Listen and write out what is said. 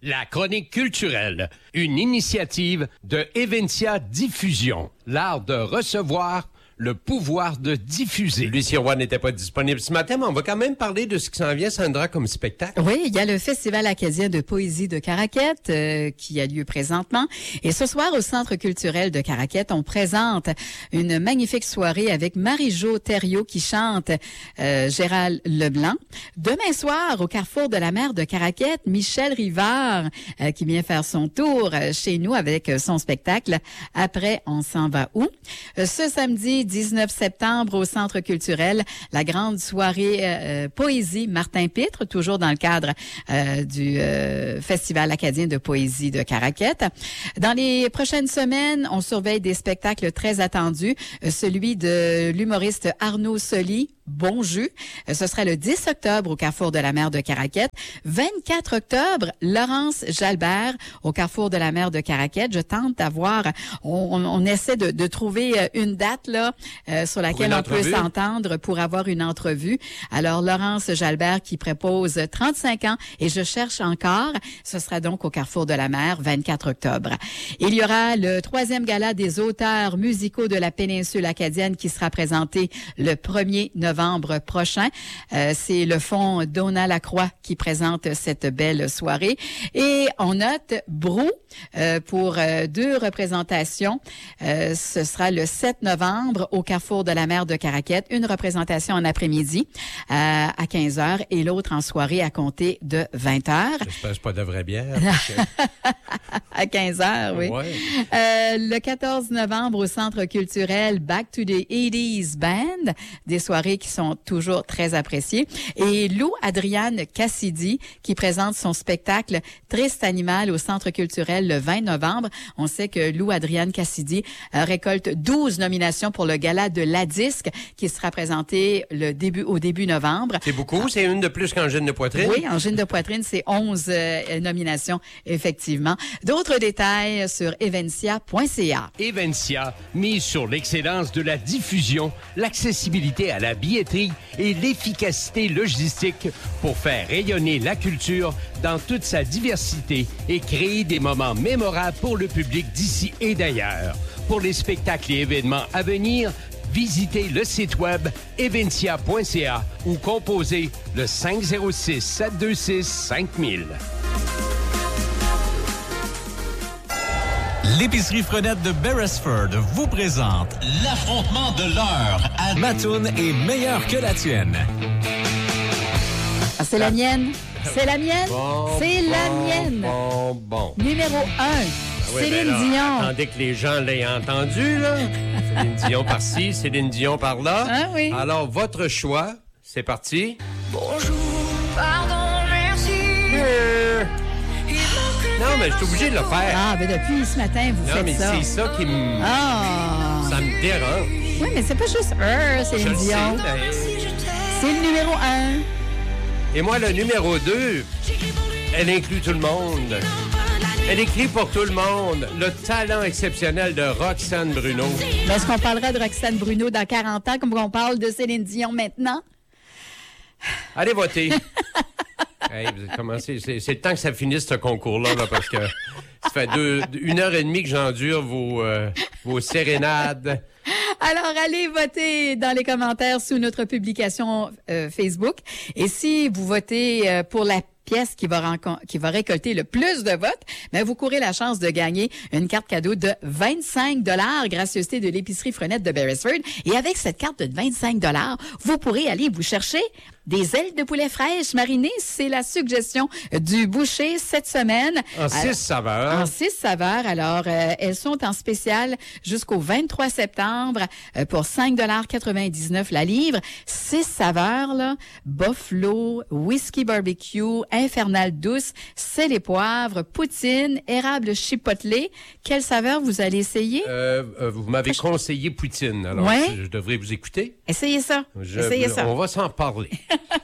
La chronique culturelle, une initiative de Evencia Diffusion, l'art de recevoir, le pouvoir de diffuser. Lucien Roy n'était pas disponible ce matin, mais on va quand même parler de ce qui s'en vient, Sandra, comme spectacle. Oui, il y a le Festival acadien de poésie de Caraquette qui a lieu présentement. Et ce soir, au Centre culturel de Caraquette, on présente une magnifique soirée avec Marie-Jo Thériault qui chante Gérald Leblanc. Demain soir, au Carrefour de la mer de Caraquette, Michel Rivard qui vient faire son tour chez nous avec son spectacle « Après, on s'en va où ?» Ce samedi, 19 septembre au Centre culturel, la grande soirée poésie Martin Pitre, toujours dans le cadre du Festival acadien de poésie de Caraquette. Dans les prochaines semaines, on surveille des spectacles très attendus, celui de l'humoriste Arnaud Soli, Bon jus. Ce sera le 10 octobre au Carrefour de la mer de Caraquette. 24 octobre, Laurence Jalbert au Carrefour de la mer de Caraquette. Je tente d'avoir, on essaie de trouver une date là sur laquelle on peut s'entendre pour avoir une entrevue. Alors, Laurence Jalbert qui propose 35 ans et je cherche encore. Ce sera donc au Carrefour de la mer, 24 octobre. Il y aura le 3e gala des auteurs musicaux de la péninsule acadienne qui sera présenté le 1er novembre prochain. C'est le fonds Donna Lacroix qui présente cette belle soirée. Et on note Brou pour 2 représentations. Ce sera le 7 novembre au Carrefour de la mer de Caraquette. Une représentation en après-midi à 15h et l'autre en soirée à compter de 20h. J'espère que c'est pas de vraie bière. À 15h, oui. Ouais. Le 14 novembre au Centre culturel Back to the 80s Band. Des soirées qui sont toujours très appréciées. Et Lou Adriane Cassidy qui présente son spectacle Triste Animal au Centre culturel le 20 novembre. On sait que Lou Adriane Cassidy récolte 12 nominations pour le gala de la disque qui sera présenté au début novembre. C'est beaucoup, c'est une de plus qu'Angine de poitrine. Oui, Angine de poitrine, c'est 11 nominations, effectivement. D'autres détails sur evencia.ca. Evencia mise sur l'excellence de la diffusion, l'accessibilité à la billetterie et l'efficacité logistique pour faire rayonner la culture dans toute sa diversité et créer des moments mémorables pour le public d'ici et d'ailleurs. Pour les spectacles et événements à venir, visitez le site web evencia.ca ou composez le 506-726-5000. L'épicerie Frenette de Beresford vous présente l'affrontement de l'heure à Mattoon est meilleure que la tienne. Ah, c'est la mienne. C'est la mienne. C'est la mienne. Bon. Numéro 1. Oui, Céline Dion. Attendez que les gens l'aient entendu, là. Céline Dion par-ci, Céline Dion par-là. Ah oui. Alors, votre choix, c'est parti. Bonjour, pardon, merci. Non, mais je suis obligé de le faire. Ah, mais depuis ce matin, vous faites ça. Non, mais c'est ça qui me... Ah. Ça me dérange. Oui, mais c'est pas juste Céline Dion. C'est le numéro 1. Et moi, le numéro 2, elle inclut tout le monde. Elle écrit pour tout le monde. Le talent exceptionnel de Roxane Bruno. Mais est-ce qu'on parlera de Roxane Bruno dans 40 ans comme on parle de Céline Dion maintenant? Allez voter. Hey, c'est le temps que ça finisse ce concours-là, là, parce que ça fait 1h30 que j'endure vos sérénades. Alors, allez voter dans les commentaires sous notre publication Facebook. Et si vous votez pour la pièce qui va récolter le plus de votes, mais vous courez la chance de gagner une carte cadeau de 25 $, gracieuseté de l'épicerie Frenette de Beresford. Et avec cette carte de 25 $, vous pourrez aller vous chercher des ailes de poulet fraîches marinées. C'est la suggestion du boucher cette semaine. En 6 saveurs. En 6 saveurs. Alors, elles sont en spécial jusqu'au 23 septembre pour 5,99 $ la livre. 6 saveurs, là. Buffalo, whisky barbecue, infernal douce, sel et poivre, poutine, érable chipotelé. Quelle saveur vous allez essayer? Vous m'avez conseillé poutine. Alors, ouais? Je devrais vous écouter. Essayez ça. Essayez ça. On va s'en parler.